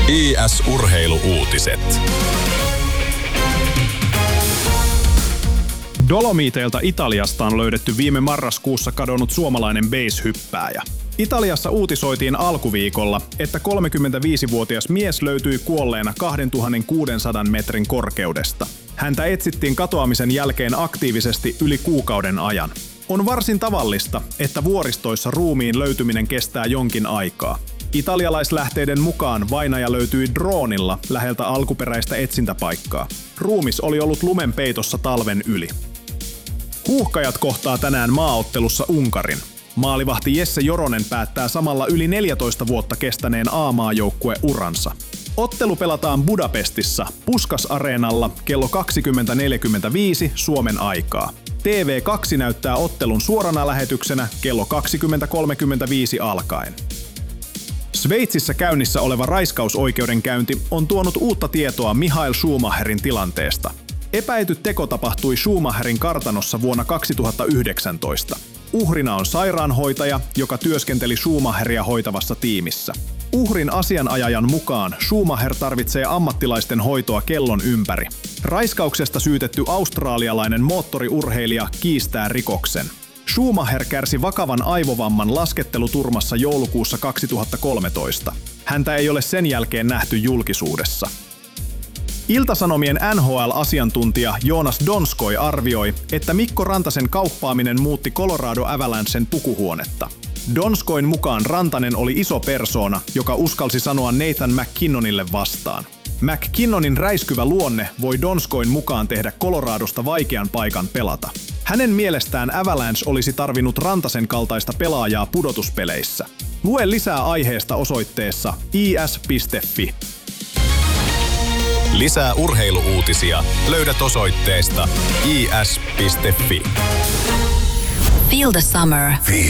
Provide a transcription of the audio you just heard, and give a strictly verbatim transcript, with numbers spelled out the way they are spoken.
I S-urheiluuutiset. Dolomiteilta Italiasta on löydetty viime marraskuussa kadonnut suomalainen base-hyppääjä. Italiassa uutisoitiin alkuviikolla, että kolmekymmentäviisivuotias mies löytyi kuolleena kaksituhattakuusisataa metrin korkeudesta. Häntä etsittiin katoamisen jälkeen aktiivisesti yli kuukauden ajan. On varsin tavallista, että vuoristoissa ruumiin löytyminen kestää jonkin aikaa. Italialaislähteiden mukaan vainaja löytyi droonilla läheltä alkuperäistä etsintäpaikkaa. Ruumis oli ollut lumen peitossa talven yli. Huuhkajat kohtaa tänään maaottelussa Unkarin. Maalivahti Jesse Joronen päättää samalla yli neljätoista vuotta kestäneen A-maajoukkue-uransa. Ottelu pelataan Budapestissa Puskas-areenalla kello kaksikymmentä neljäkymmentäviisi Suomen aikaa. T V kaksi näyttää ottelun suorana lähetyksenä kello kaksikymmentä kolmekymmentäviisi alkaen. Sveitsissä käynnissä oleva raiskausoikeudenkäynti on tuonut uutta tietoa Michael Schumacherin tilanteesta. Epäilty teko tapahtui Schumacherin kartanossa vuonna kaksituhattayhdeksäntoista. Uhrina on sairaanhoitaja, joka työskenteli Schumacheria hoitavassa tiimissä. Uhrin asianajajan mukaan Schumacher tarvitsee ammattilaisten hoitoa kellon ympäri. Raiskauksesta syytetty australialainen moottoriurheilija kiistää rikoksen. Schumacher kärsi vakavan aivovamman lasketteluturmassa joulukuussa kaksituhattakolmetoista. Häntä ei ole sen jälkeen nähty julkisuudessa. Ilta-Sanomien N H L-asiantuntija Joonas Donskoi arvioi, että Mikko Rantasen kauppaaminen muutti Colorado Avalancen pukuhuonetta. Donskoin mukaan Rantanen oli iso persoona, joka uskalsi sanoa Nathan McKinnonille vastaan. McKinnonin räiskyvä luonne voi Donskoin mukaan tehdä Coloradosta vaikean paikan pelata. Hänen mielestään Avalanche olisi tarvinnut Rantasen kaltaista pelaajaa pudotuspeleissä. Lue lisää aiheesta osoitteessa i s piste f i. Lisää urheiluuutisia löydät osoitteesta i s piste f i. Feel the summer.